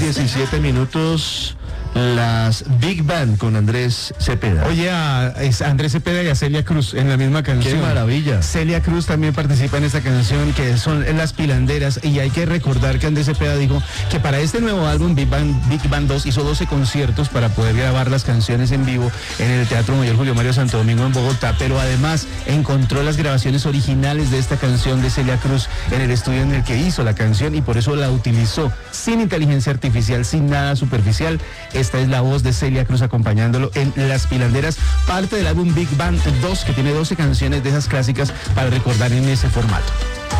8:17, las Big Band con Andrés Cepeda. Oye, a Andrés Cepeda y a Celia Cruz en la misma canción. ¡Qué maravilla! Celia Cruz también participa en esta canción, que son Las Pilanderas, y hay que recordar que Andrés Cepeda dijo que para este nuevo álbum Big Band 2 hizo 12 conciertos para poder grabar las canciones en vivo en el Teatro Mayor Julio Mario Santo Domingo en Bogotá, pero además encontró las grabaciones originales de esta canción de Celia Cruz en el estudio en el que hizo la canción, y por eso la utilizó sin inteligencia artificial, sin nada superficial. Esta es la voz de Celia Cruz acompañándolo en Las Pilanderas, parte del álbum Big Band 2, que tiene 12 canciones de esas clásicas para recordar en ese formato.